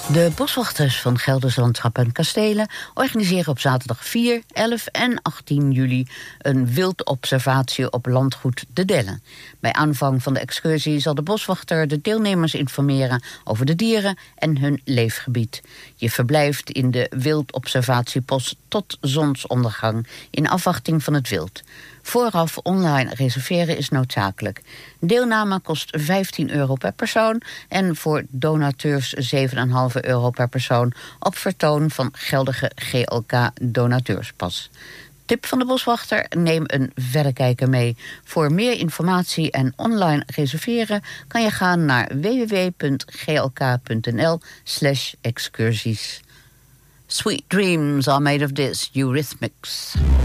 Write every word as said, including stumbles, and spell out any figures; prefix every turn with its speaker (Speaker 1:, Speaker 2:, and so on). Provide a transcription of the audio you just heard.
Speaker 1: De boswachters van Gelderse Landschap en Kastelen organiseren op zaterdag vier, elf en achttien juli een wildobservatie op landgoed De Dellen. Bij aanvang van de excursie zal de boswachter de deelnemers informeren over de dieren en hun leefgebied. Je verblijft in de wildobservatiepost tot zonsondergang in afwachting van het wild. Vooraf online reserveren is noodzakelijk. Deelname kost vijftien euro per persoon en voor donateurs zeven komma vijf euro per persoon op vertoon van geldige G L K-donateurspas. Tip van de boswachter: neem een verrekijker mee. Voor meer informatie en online reserveren kan je gaan naar w w w punt g l k punt n l slash excursies. Sweet dreams are made of this, Eurythmics.